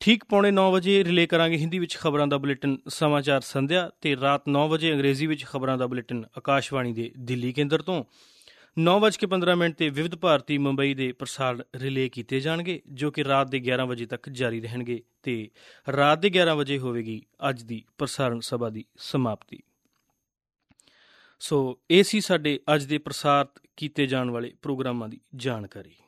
ਠੀਕ 8:45 ਵਜੇ ਰਿਲੇ ਕਰਾਂਗੇ ਹਿੰਦੀ ਵਿੱਚ ਖਬਰਾਂ ਦਾ ਬੁਲੇਟਿਨ ਸਮਾਚਾਰ ਸੰਧਿਆ, ਅਤੇ ਰਾਤ 9 ਵਜੇ ਅੰਗਰੇਜ਼ੀ ਵਿੱਚ ਖਬਰਾਂ ਦਾ ਬੁਲੇਟਿਨ ਆਕਾਸ਼ਵਾਣੀ ਦੇ ਦਿੱਲੀ ਕੇਂਦਰ ਤੋਂ। 9:15 'ਤੇ ਵਿਵਿਧ ਭਾਰਤੀ ਮੁੰਬਈ ਦੇ ਪ੍ਰਸਾਰਣ ਰਿਲੇ ਕੀਤੇ ਜਾਣਗੇ, ਜੋ ਕਿ ਰਾਤ ਦੇ 11 ਵਜੇ ਤੱਕ ਜਾਰੀ ਰਹਿਣਗੇ, ਅਤੇ ਰਾਤ ਦੇ 11 ਵਜੇ ਹੋਵੇਗੀ ਅੱਜ ਦੀ ਪ੍ਰਸਾਰਣ ਸਭਾ ਦੀ ਸਮਾਪਤੀ। ਸੋ ਇਹ ਸੀ ਸਾਡੇ ਅੱਜ ਦੇ ਪ੍ਰਸਾਰਿਤ ਕੀਤੇ ਜਾਣ ਵਾਲੇ ਪ੍ਰੋਗਰਾਮਾਂ ਦੀ ਜਾਣਕਾਰੀ।